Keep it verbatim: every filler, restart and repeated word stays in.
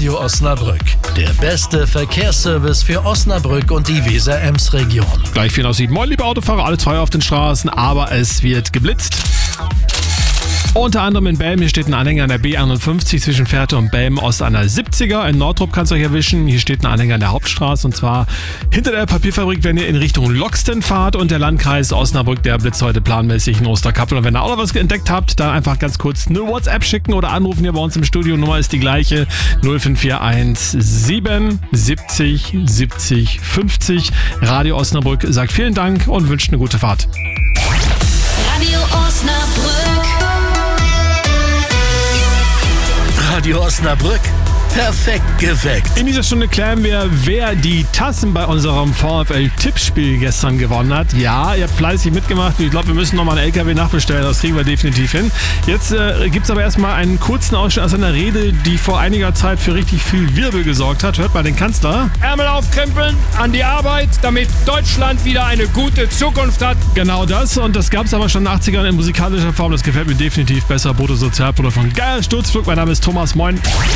Radio Osnabrück. Der beste Verkehrsservice für Osnabrück und die Weser-Ems-Region. Gleich vier nach sieben. Moin, liebe Autofahrer, alle zwei auf den Straßen, aber es wird geblitzt. Unter anderem in Belm, hier steht ein Anhänger an der B einundfünfzig zwischen Fährte und Belm, Ost an der siebziger. In Nordrup kann es euch erwischen, hier steht ein Anhänger an der Hauptstraße und zwar hinter der Papierfabrik, wenn ihr in Richtung Loxten fahrt, und der Landkreis Osnabrück, der blitzt heute planmäßig in Osterkappel. Und wenn ihr auch noch was entdeckt habt, dann einfach ganz kurz eine WhatsApp schicken oder anrufen hier bei uns im Studio. Nummer ist die gleiche, null fünf vier eins sieben siebzig siebzig fünfzig. Radio Osnabrück sagt vielen Dank und wünscht eine gute Fahrt. Radio Osnabrück. Radio Osnabrück, perfekt geweckt. In dieser Stunde klären wir, wer die Tassen bei unserem VfL-Tippspiel gestern gewonnen hat. Ja, ihr habt fleißig mitgemacht. Ich glaube, wir müssen nochmal einen L K W nachbestellen. Das kriegen wir definitiv hin. Jetzt äh, gibt es aber erstmal einen kurzen Ausschnitt aus einer Rede, die vor einiger Zeit für richtig viel Wirbel gesorgt hat. Hört mal den Kanzler. Ärmel aufkrempeln, an die Arbeit, damit Deutschland wieder eine gute Zukunft hat. Genau das. Und das gab es aber schon in den achtzigern in musikalischer Form. Das gefällt mir definitiv besser. Bodo Sozialproduktion von Geil Sturzflug. Mein Name ist Thomas. Moin.